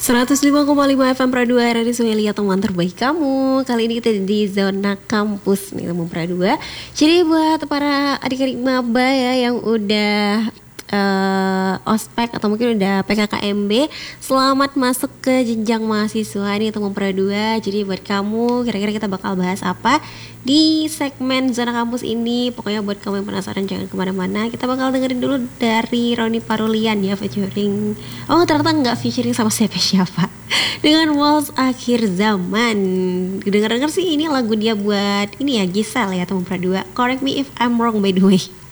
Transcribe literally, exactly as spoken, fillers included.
seratus lima koma lima F M Pradua Radio Sungai teman terbaik kamu. Kali ini kita di zona kampus nih teman Pradua. Jadi buat para adik-adik maba ya yang udah uh, ospek atau mungkin udah P K K M B, selamat masuk ke jenjang mahasiswa nih teman Pradua. Jadi buat kamu kira-kira kita bakal bahas apa di segmen zona kampus ini. Pokoknya buat kamu yang penasaran jangan kemana-mana. Kita bakal dengerin dulu dari Roni Parulian ya, featuring oh ternyata nggak featuring sama siapa-siapa dengan Waltz Akhir Zaman. Dengar-dengar sih ini lagu dia buat ini ya Gisel ya teman Pradua. Correct me if I'm wrong by the way.